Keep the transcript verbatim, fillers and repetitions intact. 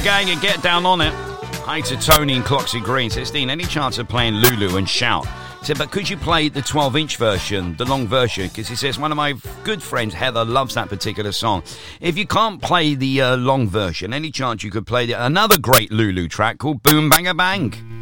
Gang and get down on it. Hi to Tony in Cloxy Green. Says, Dean, any chance of playing Lulu and Shout? He said, but could you play the twelve-inch version, the long version? Because he says, one of my good friends, Heather, loves that particular song. If you can't play the uh, long version, any chance you could play the, another great Lulu track called Boom Banga Bang?